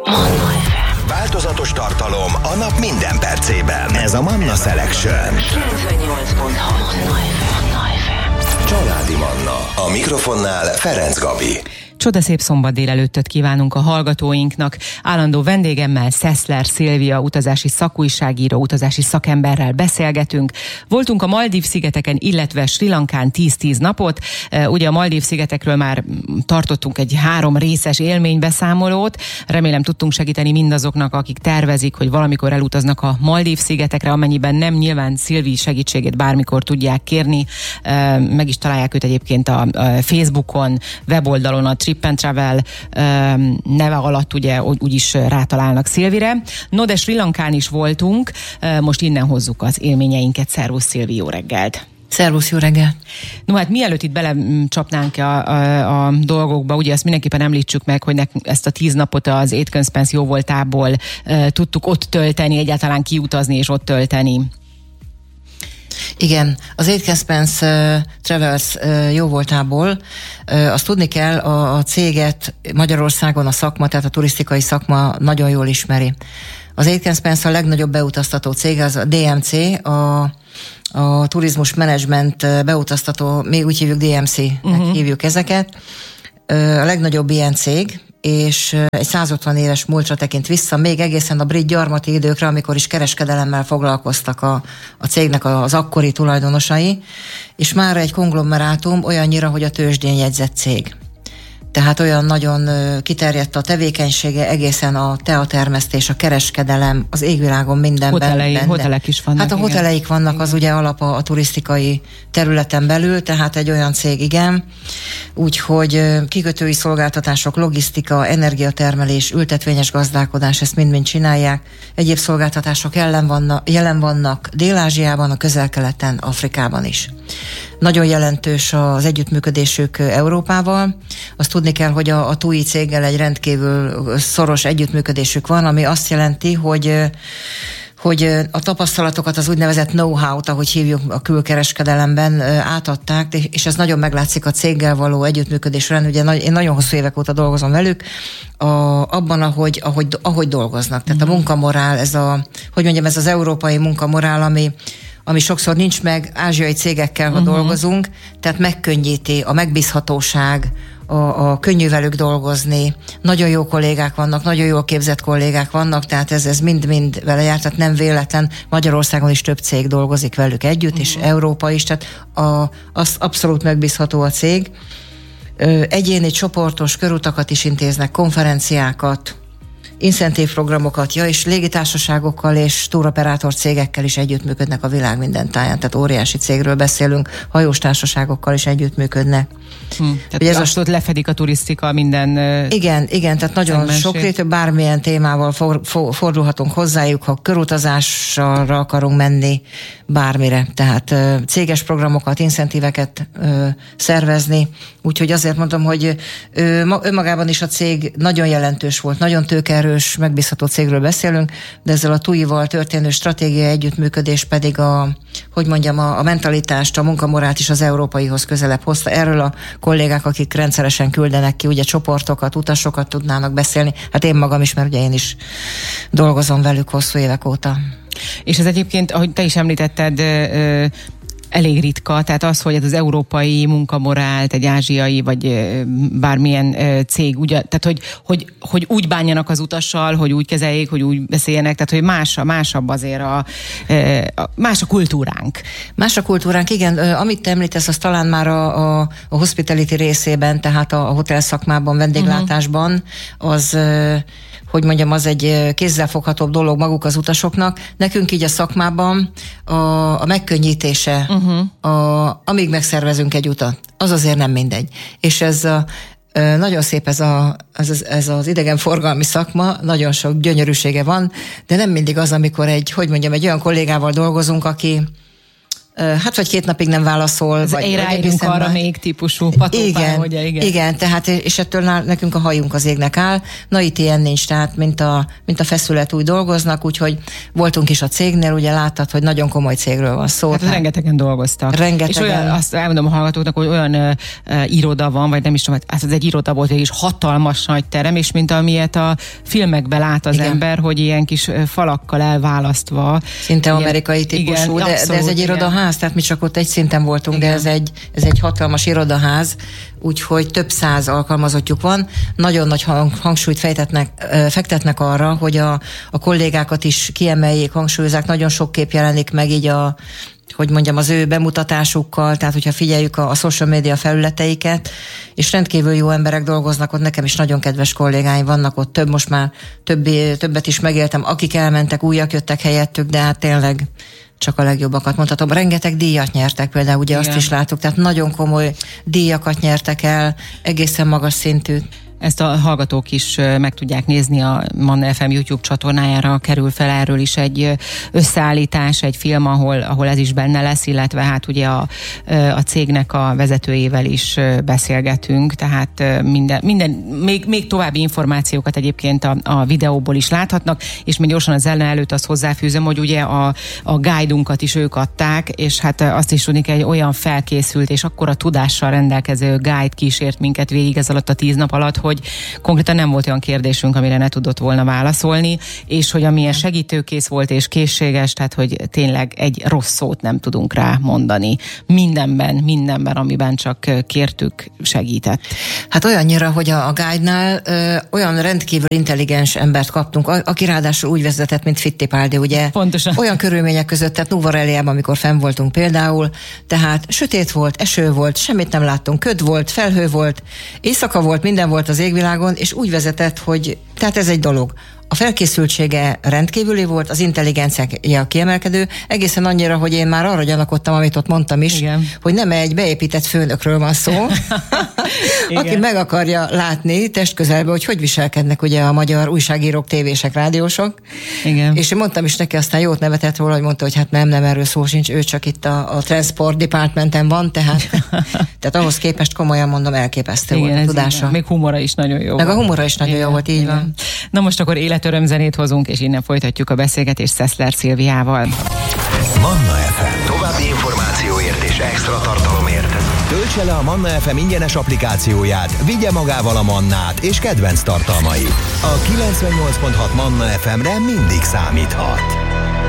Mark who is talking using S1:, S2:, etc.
S1: Manna FM.
S2: Változatos tartalom a nap minden percében. Ez a Manna Selection.
S1: 98.6 Manna FM.
S2: Családi Manna. A mikrofonnál Ferenc Gabi.
S3: Csodaszép szombat délelőttöt kívánunk a hallgatóinknak. Állandó vendégemmel, Szeszler Szilvia, utazási szakújságíró, utazási szakemberrel beszélgetünk. Voltunk a Maldív-szigeteken, illetve Srí Lankán 10-10 napot. Ugye a Maldív-szigetekről már tartottunk egy 3 részes élménybeszámolót. Remélem tudtunk segíteni mindazoknak, akik tervezik, hogy valamikor elutaznak a Maldív-szigetekre, amennyiben nem, nyilván Szilvi segítségét bármikor tudják kérni. Meg is találják őt egyébként a Facebookon, weboldalon, a Trip and Travel neve alatt ugye úgyis rátalálnak Szilvire. No, de Srí Lankán is voltunk, most innen hozzuk az élményeinket. Szervusz Szilvi, jó reggelt!
S4: Szervusz, jó reggelt!
S3: No, hát mielőtt itt belecsapnánk a dolgokba, ugye ezt mindenképpen említsük meg, hogy ezt a 10 napot az Aitken-Spence jóvoltából tudtuk ott tölteni, egyáltalán kiutazni és ott tölteni.
S4: Igen, az Aitken-Spence Travels jóvoltából azt tudni kell, a céget Magyarországon a szakma, tehát a turisztikai szakma nagyon jól ismeri. Az Aitken-Spence a legnagyobb beutaztató cég, az a DMC, a turizmus menedzsment beutaztató, még úgy hívjuk DMC-nek hívjuk ezeket. A legnagyobb ilyen cég, és egy 150 éves múltra tekint vissza, még egészen a brit gyarmati időkre, amikor is kereskedelemmel foglalkoztak a cégnek az akkori tulajdonosai, és már egy konglomerátum olyannyira, hogy a tőzsdén jegyzett cég. Tehát olyan nagyon kiterjedt a tevékenysége, egészen a teatermesztés, a kereskedelem, az égvilágon mindenben.
S3: Hotelek is vannak.
S4: Hát a hoteleik vannak, az ugye alap a turisztikai területen belül, tehát egy olyan cég, igen. Úgyhogy kikötői szolgáltatások, logisztika, energiatermelés, ültetvényes gazdálkodás, ezt mind-mind csinálják. Egyéb szolgáltatások jelen vannak Dél-Ázsiában, a Közel-Keleten, Afrikában is. Nagyon jelentős az együttműködésük Európával. Azt tudni kell, hogy a TUI céggel egy rendkívül szoros együttműködésük van, ami azt jelenti, hogy a tapasztalatokat, az úgynevezett know-how-t, ahogy hívjuk a külkereskedelemben, átadták, és ez nagyon meglátszik a céggel való együttműködésben. Ugye én nagyon hosszú évek óta dolgozom velük, abban, ahogy dolgoznak. Tehát a munkamorál, ez az európai munkamorál, ami sokszor nincs meg ázsiai cégekkel, ha dolgozunk, tehát megkönnyíti a megbízhatóság, a könnyű velük dolgozni, nagyon jó kollégák vannak, nagyon jól képzett kollégák vannak, tehát ez mind-mind vele jár, tehát nem véletlen, Magyarországon is több cég dolgozik velük együtt, és Európa is, tehát az abszolút megbízható a cég. Egyéni, csoportos körutakat is intéznek, konferenciákat, incentív programokat, és légitársaságokkal és túroperátor cégekkel is együttműködnek a világ minden táján, tehát óriási cégről beszélünk, hajós társaságokkal is együttműködnek.
S3: Tehát ez ott lefedik a turisztika minden
S4: Igen, tehát nagyon sokrétű, bármilyen témával fordulhatunk hozzájuk, ha körutazásra akarunk menni, bármire. Tehát céges programokat, incentíveket szervezni, úgyhogy azért mondom, hogy önmagában is a cég nagyon jelentős volt, nagyon tőkeerős, megbízható cégről beszélünk, de ezzel a TUI-val történő stratégiai együttműködés pedig a mentalitást, a munkamorált is az európaihoz közelebb hozta. Erről a kollégák, akik rendszeresen küldenek ki, ugye csoportokat, utasokat tudnának beszélni. Hát én magam is, mert ugye én is dolgozom velük hosszú évek óta.
S3: És ez egyébként, ahogy te is említetted, elég ritka, tehát az, hogy ez az európai munkamorált, egy ázsiai, vagy bármilyen cég, ugye, tehát hogy úgy bánjanak az utassal, hogy úgy kezeljék, hogy úgy beszéljenek, tehát hogy másabb azért más a kultúránk. Más a kultúránk, igen. Amit te említesz, az talán már a hospitality részében, tehát a hotel szakmában, vendéglátásban, az az egy kézzelfoghatóbb dolog maguk az utasoknak. Nekünk így a szakmában a megkönnyítése, amíg megszervezünk egy utat, az azért nem mindegy. És ez nagyon szép ez az idegenforgalmi szakma, nagyon sok gyönyörűsége van, de nem mindig az, amikor egy olyan kollégával dolgozunk,
S4: Hát vagy 2 napig nem válaszol.
S3: Vagy ráérünk arra még típusú patópán, ugye?
S4: Igen, tehát és ettől nekünk a hajunk az égnek áll. Na itt ilyen nincs, tehát mint a feszület úgy dolgoznak, úgyhogy voltunk is a cégnél, ugye láttad, hogy nagyon komoly cégről van szó.
S3: Hát rengetegen dolgoztak.
S4: Rengetegen.
S3: És olyan, azt elmondom a hallgatóknak, hogy olyan iroda van, vagy nem is tudom, hát ez egy iroda volt, és hatalmas nagy terem, és mint amilyet a filmekben lát az ember, hogy ilyen kis falakkal elválasztva.
S4: Szinte amerikai típusú, de ez egy irodaház, tehát mi csak ott egy szinten voltunk, igen. De ez egy hatalmas irodaház, úgyhogy több 100 alkalmazottjuk van. Nagyon nagy hangsúlyt fektetnek arra, hogy a kollégákat is kiemeljék, hangsúlyozzák, nagyon sok kép jelenik meg így az ő bemutatásukkal, tehát hogyha figyeljük a social media felületeiket, és rendkívül jó emberek dolgoznak ott, nekem is nagyon kedves kollégáim vannak ott, most már többet is megéltem, akik elmentek, újak jöttek helyettük, de hát tényleg csak a legjobbakat mondhatom. Rengeteg díjat nyertek például, ugye igen. Azt is láttuk, tehát nagyon komoly díjakat nyertek el, egészen magas szintű.
S3: Ezt a hallgatók is meg tudják nézni, a Manna FM YouTube csatornájára kerül fel erről is egy összeállítás, egy film, ahol ez is benne lesz, illetve hát ugye a cégnek a vezetőjével is beszélgetünk, tehát még további információkat egyébként a videóból is láthatnak, és még gyorsan az előtt azt hozzáfűzöm, hogy ugye a guide-unkat is ők adták, és hát azt is tudni kell, egy olyan felkészült és akkora tudással rendelkező guide kísért minket végig ez alatt a 10 nap alatt, hogy konkrétan nem volt olyan kérdésünk, amire ne tudott volna válaszolni, és hogy amilyen segítőkész volt és készséges, tehát hogy tényleg egy rossz szót nem tudunk rá mondani. Mindenben, amiben csak kértük, segített. Hát
S4: olyannyira, hogy a guide-nál olyan rendkívül intelligens embert kaptunk, aki ráadásul úgy vezetett, mint Fittipaldi, ugye?
S3: Pontosan.
S4: Olyan körülmények között, tehát Nuvareliában, amikor fenn voltunk például, tehát sötét volt, eső volt, semmit nem láttunk, köd volt, felhő volt, éjszaka volt, minden volt az égvilágon, és úgy vezetett, hogy tehát ez egy dolog. A felkészültsége rendkívüli volt, az intelligenciája kiemelkedő, egészen annyira, hogy én már arra gyanakodtam, amit ott mondtam is, igen. Hogy nem egy beépített főnökről van szó, aki meg akarja látni testközelbe, hogy viselkednek ugye a magyar újságírók, tévések, rádiósok.
S3: Igen.
S4: És én mondtam is neki, aztán jót nevetett róla, hogy mondta, hogy hát nem erről szó sincs, ő csak itt a Transport Departmenten van, tehát ahhoz képest komolyan mondom, elképesztő volt a tudása.
S3: Még humora is nagyon jó.
S4: Meg a humora is nagyon jó volt, így van.
S3: Na most akkor életörömzenét hozunk, és innen folytatjuk a beszélgetést Szeszler Szilviával.
S2: Manna FM. További információért és extra tartalomért töltse le a Manna FM ingyenes applikációját, vigye magával a Mannát és kedvenc tartalmait. A 98.6 Manna FM-re mindig számíthat.